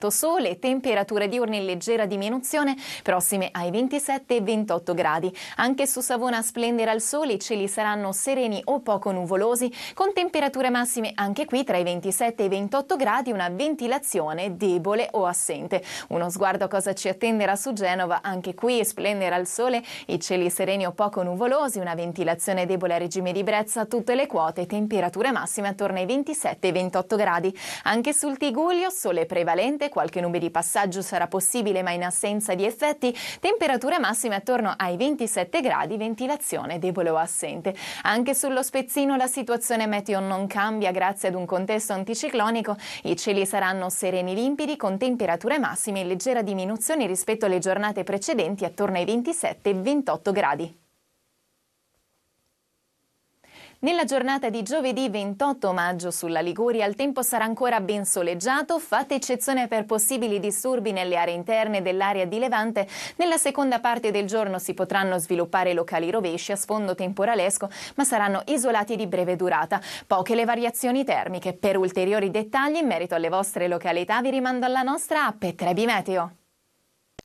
Sole, temperature diurne in leggera diminuzione, prossime ai 27 e 28 gradi. Anche su Savona splenderà il sole, i cieli saranno sereni o poco nuvolosi, con temperature massime anche qui tra i 27 e i 28 gradi, una ventilazione debole o assente. Uno sguardo a cosa ci attenderà su Genova, anche qui splenderà il sole, i cieli sereni o poco nuvolosi, una ventilazione debole a regime di brezza, tutte le quote, temperature massime attorno ai 27 e 28 gradi. Anche sul Tigullio, sole prevalente, qualche nube di passaggio sarà possibile ma in assenza di effetti, temperature massime attorno ai 27 gradi, ventilazione debole o assente. Anche sullo Spezzino la situazione meteo non cambia grazie ad un contesto anticiclonico, i cieli saranno sereni limpidi con temperature massime in leggera diminuzione rispetto alle giornate precedenti attorno ai 27 e 28 gradi. Nella giornata di giovedì 28 maggio sulla Liguria il tempo sarà ancora ben soleggiato, fatta eccezione per possibili disturbi nelle aree interne dell'area di Levante. Nella seconda parte del giorno si potranno sviluppare locali rovesci a sfondo temporalesco, ma saranno isolati e di breve durata. Poche le variazioni termiche. Per ulteriori dettagli in merito alle vostre località vi rimando alla nostra app Trebi Meteo.